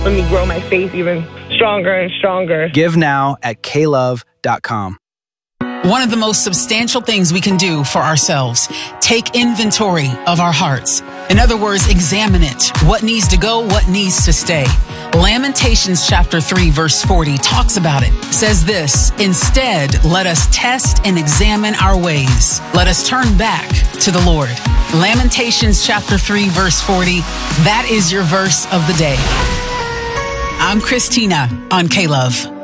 Let me grow my faith even stronger and stronger. Give now at klove.com. One of the most substantial things we can do for ourselves, take inventory of our hearts. In other words, examine it. What needs to go, what needs to stay. Lamentations chapter 3 verse 40 talks about it. It says this, instead, let us test and examine our ways. Let us turn back to the Lord. Lamentations chapter 3 verse 40, that is your verse of the day. I'm Christina on K-Love.